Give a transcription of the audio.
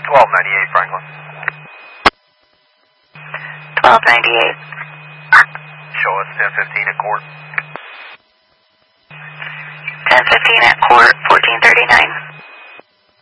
1298 Franklin. 1298. Show us 1015 at court. 1015 at court, 1439.